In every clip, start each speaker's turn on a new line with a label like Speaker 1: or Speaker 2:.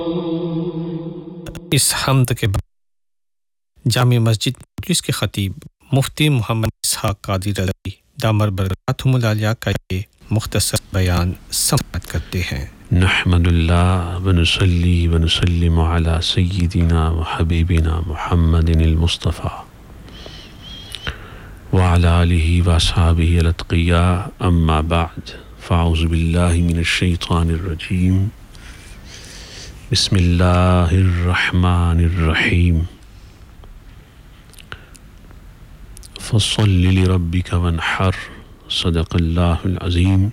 Speaker 1: اس حمد کے بعد جامع مسجد پولیس کے خطیب مفتی محمد اسحاق قادری رضوی دامر برکاتہم العالیہ کا یہ مختصر بیان سماعت کرتے ہیں۔
Speaker 2: نحمد اللہ ونصلی ونسلم علی سیدنا وحبیبنا محمد المصطفیٰ وعلی آلہ واصحابہ الاتقیاء اما بعد فاعوذ باللہ من الشیطان الرجیم بسم اللہ الرحمن الرحیم فصل لربک وانحر صدق اللہ العظیم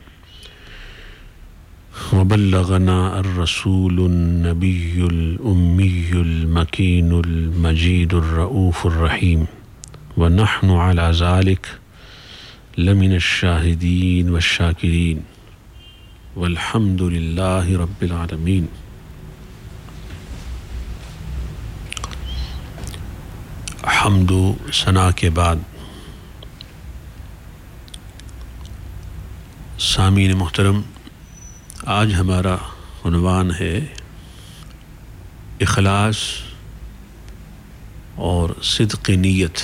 Speaker 2: وبلغنا الرسول النبی الأمی المکین المجید الرؤوف الرحیم ونحن على ذلك لمن الشاہدین والشاکرین والحمد للہ رب العالمین۔ حمد و ثنا کے بعد سامعین محترم، آج ہمارا عنوان ہے اخلاص اور صدق نیت۔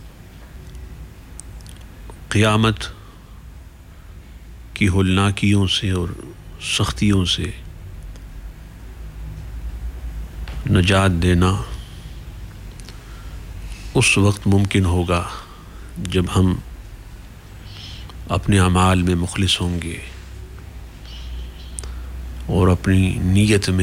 Speaker 2: قیامت کی ہولناکیوں سے اور سختیوں سے نجات دینا اس وقت ممکن ہوگا جب ہم اپنے اعمال میں مخلص ہوں گے اور اپنی نیت میں